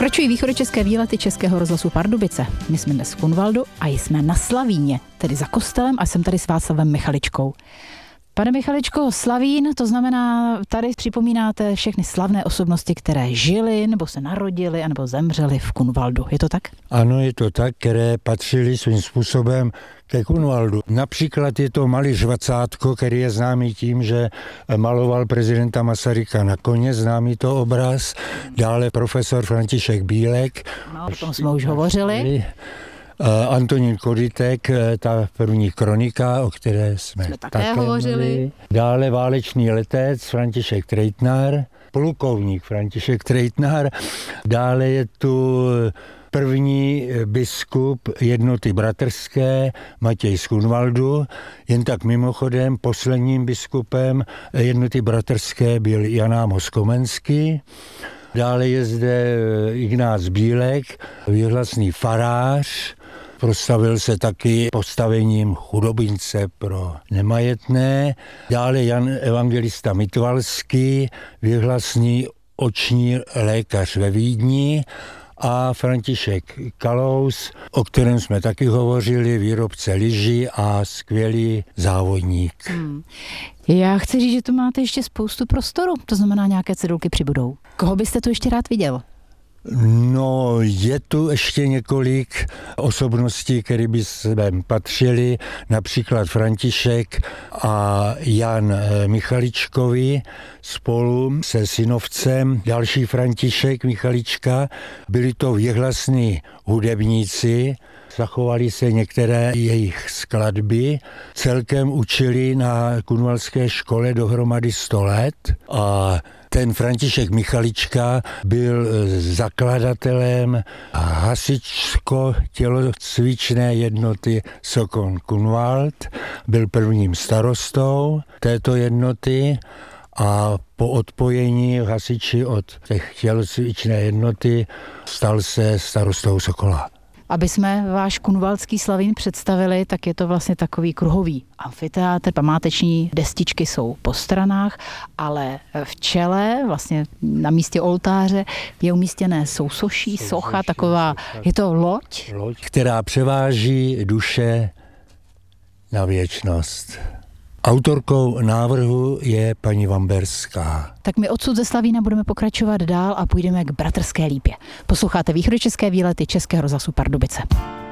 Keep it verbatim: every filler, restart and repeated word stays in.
Pokračují východočeské výlety Českého rozhlasu Pardubice. My jsme dnes v Kunvaldu a jsme na Slavíně, tedy za kostelem, a jsem tady s Václavem Michaličkou. Pane Michaličko, Slavín, to znamená, tady připomínáte všechny slavné osobnosti, které žily, nebo se narodily, anebo zemřely v Kunvaldu. Je to tak? Ano, je to tak, které patřily svým způsobem ke Kunvaldu. Například je to malíř Vacátko, který je známý tím, že maloval prezidenta Masaryka na koně, známý to obraz. Dále profesor František Bílek. No, o tom jsme už hovořili. Antonín Koditek, ta první kronika, o které jsme, jsme také, také hovořili. Mluvili. Dále válečný letec František Trejtnar, plukovník František Trejtnar. Dále je tu první biskup jednoty bratrské Matěj z Kunvaldu. Jen tak mimochodem posledním biskupem jednoty bratrské byl Jan Amos Komenský. Dále je zde Ignác Bílek, výhlasný farář. Prostavil se taky postavením chudobince pro nemajetné. Dále Jan Evangelista Mitvalský, výhlasný oční lékař ve Vídni. A František Kalous, o kterém jsme taky hovořili, výrobce lyží a skvělý závodník. Hmm. Já chci říct, že tu máte ještě spoustu prostoru, to znamená, nějaké cedulky přibudou. Koho byste tu ještě rád viděl? No, je tu ještě několik osobností, které by sem patřily, například František a Jan Michaličkovi spolu se synovcem, další František Michalička. Byli to věhlasní hudebníci, zachovaly se některé jejich skladby. Celkem učili na kunvalské škole dohromady sto let a ten František Michalička byl zakladatelem hasičsko-tělocvičné jednoty Sokon Kunvald, byl prvním starostou této jednoty a po odpojení hasiči od těch tělocvičné jednoty stal se starostou Sokola. Aby jsme váš kunvaldský Slavín představili, tak je to vlastně takový kruhový amfiteátr, památeční destičky jsou po stranách, ale v čele, vlastně na místě oltáře, je umístěné sousoší, socha, taková, je to loď? Loď, která převáží duše na věčnost. Autorkou návrhu je paní Vamberská. Tak my odsud ze Slavína budeme pokračovat dál a půjdeme k Bratrské lípě. Posloucháte východočeské výlety Českého rozhlasu Pardubice.